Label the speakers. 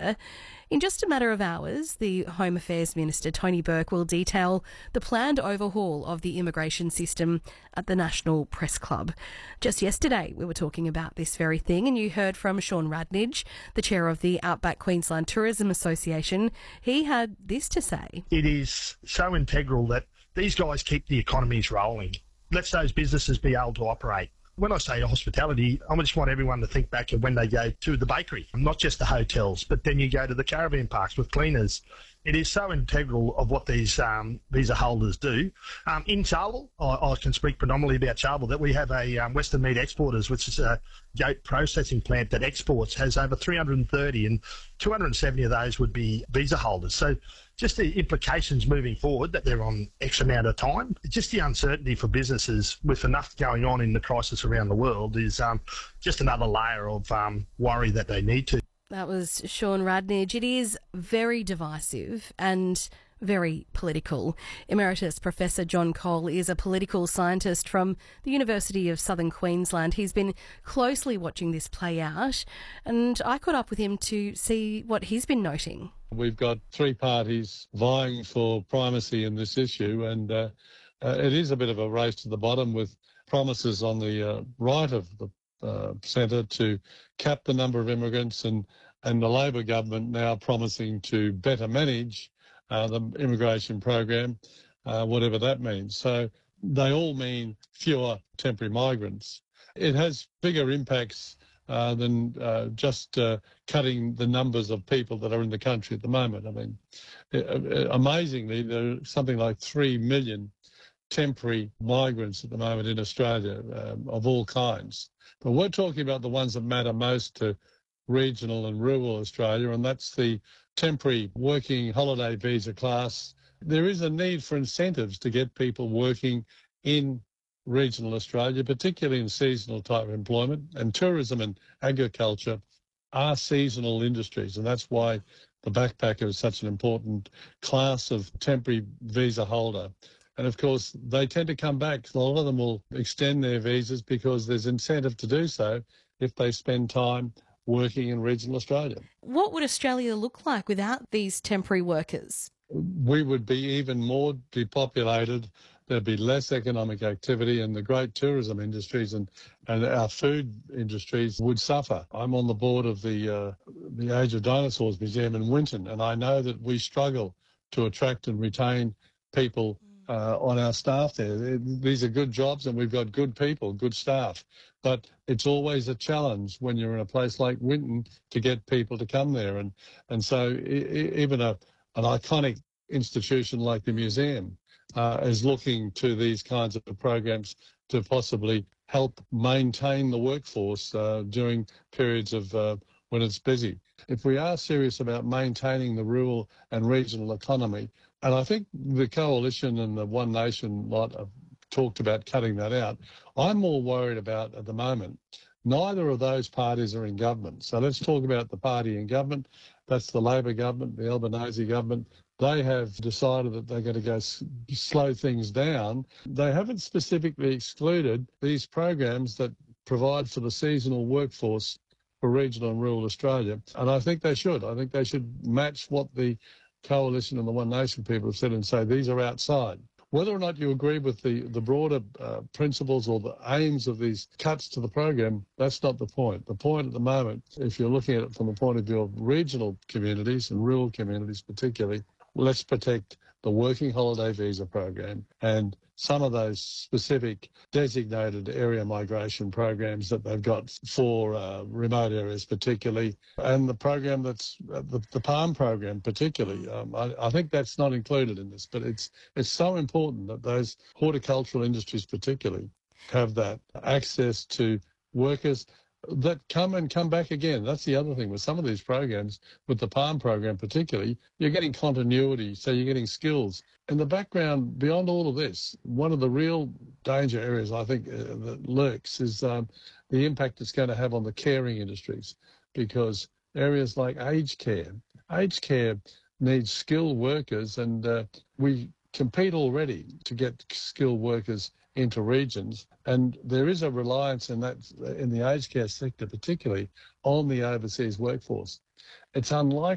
Speaker 1: Minister. In just a matter of hours, the Home Affairs Minister, Tony Burke, will detail the planned overhaul of the immigration system at the National Press Club. Just yesterday, we were talking about this very thing, and you heard from Sean Radnage, the chair of the Outback Queensland Tourism Association. He had this to say.
Speaker 2: It is so integral that these guys keep the economies rolling. Let those businesses be able to operate. When I say hospitality, I just want everyone to think back of when they go to the bakery, not just the hotels, but then you go to the caravan parks with cleaners. It is so integral of what these visa holders do. In Charleville, I can speak predominantly about Charleville, that we have a Western Meat Exporters, which is a goat processing plant that exports, has over 330, and 270 of those would be visa holders. So just the implications moving forward, that they're on X amount of time, just the uncertainty for businesses with enough going on in the crisis around the world is just another layer of worry that they need to.
Speaker 1: That was Sean Radnage. It is very divisive and very political. Emeritus Professor John Cole is a political scientist from the University of Southern Queensland. He's been closely watching this play out, and I caught up with him to see what he's been noting.
Speaker 3: We've got three parties vying for primacy in this issue, and it is a bit of a race to the bottom, with promises on the right of the centre to cap the number of immigrants, and the Labor government now promising to better manage the immigration program, whatever that means. So they all mean fewer temporary migrants. It has bigger impacts than just cutting the numbers of people that are in the country at the moment. I mean, amazingly, there are something like 3 million temporary migrants at the moment in Australia of all kinds. But we're talking about the ones that matter most to regional and rural Australia, and that's the temporary working holiday visa class. There is a need for incentives to get people working in regional Australia, particularly in seasonal type employment, and tourism and agriculture are seasonal industries, and that's why the backpacker is such an important class of temporary visa holder. And of course, they tend to come back. A lot of them will extend their visas because there's incentive to do so if they spend time working in regional Australia.
Speaker 1: What would Australia look like without these temporary workers?
Speaker 3: We would be even more depopulated. There'd be less economic activity, and the great tourism industries and our food industries would suffer. I'm on the board of the Age of Dinosaurs Museum in Winton, and I know that we struggle to attract and retain people on our staff there. These are good jobs, and we've got good people, good staff. But it's always a challenge when you're in a place like Winton to get people to come there. And so even an iconic institution like the museum is looking to these kinds of programs to possibly help maintain the workforce during periods of when it's busy. If we are serious about maintaining the rural and regional economy, and I think the Coalition and the One Nation lot have talked about cutting that out, I'm more worried about at the moment, neither of those parties are in government. So let's talk about the party in government. That's the Labor government, the Albanese government. They have decided that they're going to go slow things down. They haven't specifically excluded these programs that provide for the seasonal workforce for regional and rural Australia. And I think they should. I think they should match what the Coalition and the One Nation people have said and say these are outside. Whether or not you agree with the broader principles or the aims of these cuts to the program, that's not the point. The point at the moment, if you're looking at it from the point of view of regional communities and rural communities particularly, let's protect the working holiday visa program and some of those specific designated area migration programs that they've got for remote areas particularly, and the program that's the PALM program particularly. I think that's not included in this, but it's so important that those horticultural industries particularly have that access to workers that come back again. That's the other thing with some of these programs, with the PALM program particularly, you're getting continuity, so you're getting skills. In the background, beyond all of this, one of the real danger areas I think that lurks is the impact it's going to have on the caring industries, because areas like aged care needs skilled workers, and we compete already to get skilled workers into regions, and there is a reliance in the aged care sector particularly on the overseas workforce. It's unlikely